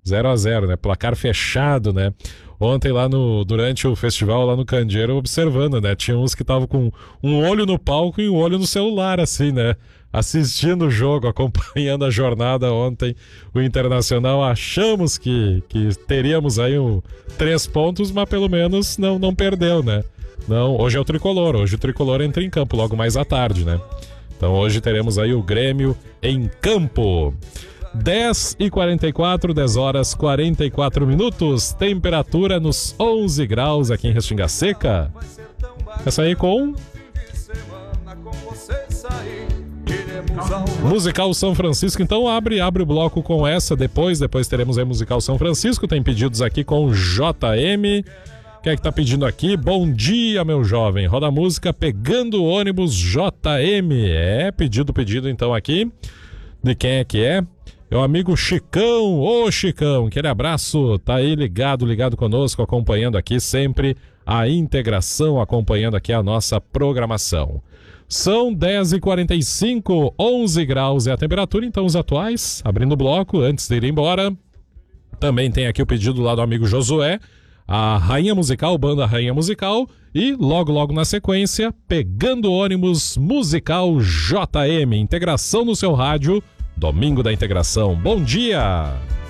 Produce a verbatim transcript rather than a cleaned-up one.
zero a zero, né? Placar fechado, né? Ontem lá no, durante o festival lá no Candeeiro, observando, né? Tinha uns que estavam com um olho no palco e um olho no celular, assim, né? Assistindo o jogo, acompanhando a jornada ontem, o Internacional. Achamos que, que teríamos aí um, três pontos, mas pelo menos não, não perdeu, né? Não, hoje é o Tricolor, hoje o Tricolor entra em campo logo mais à tarde, né? Então hoje teremos aí o Grêmio em campo. dez e quarenta e quatro, dez horas e quarenta e quatro minutos, temperatura nos onze graus aqui em Restinga Seca. Essa aí com Musical São Francisco. Então abre, abre o bloco com essa, depois, depois teremos aí Musical São Francisco. Tem pedidos aqui com J M. Quem é que tá pedindo aqui? Bom dia, meu jovem. Roda a música Pegando o Ônibus J M. É, pedido, pedido então aqui. De quem é que é? Meu amigo Chicão. Ô Chicão, aquele abraço. Tá aí ligado, ligado conosco, acompanhando aqui sempre a integração, acompanhando aqui a nossa programação. São dez e quarenta e cinco, onze graus é a temperatura, então os atuais, abrindo o bloco, antes de ir embora. Também tem aqui o pedido lá do amigo Josué, a Rainha Musical, banda Rainha Musical, e logo logo na sequência, Pegando Ônibus Musical J M, integração no seu rádio, Domingo da Integração. Bom dia!